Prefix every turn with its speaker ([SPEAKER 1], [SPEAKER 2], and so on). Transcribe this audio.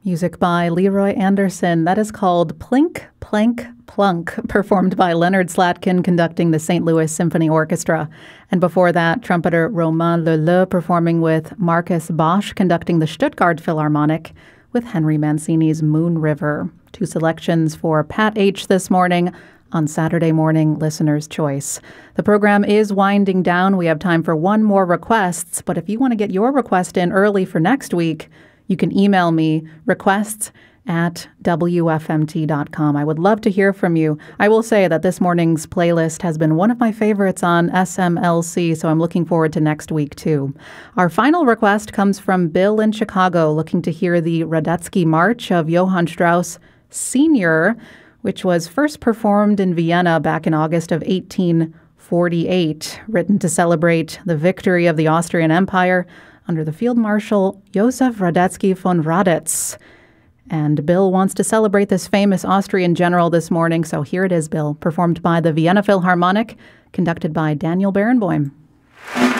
[SPEAKER 1] Music by Leroy Anderson. That is called Plink, Plank, Plunk, performed by Leonard Slatkin conducting the St. Louis Symphony Orchestra. And before that, trumpeter Romain Leleu performing with Marcus Bosch conducting the Stuttgart Philharmonic with Henry Mancini's Moon River. Two selections for Pat H. this morning on Saturday Morning Listener's Choice. The program is winding down. We have time for one more request, but if you want to get your request in early for next week, you can email me requests@wfmt.com. I would love to hear from you. I will say that this morning's playlist has been one of my favorites on SMLC, so I'm looking forward to next week too. Our final request comes from Bill in Chicago, looking to hear the Radetzky March of Johann Strauss Sr., which was first performed in Vienna back in August of 1848, written to celebrate the victory of the Austrian Empire under the Field Marshal Josef Radetzky von Radetz. And Bill wants to celebrate this famous Austrian general this morning, so here it is, Bill, performed by the Vienna Philharmonic, conducted by Daniel Barenboim.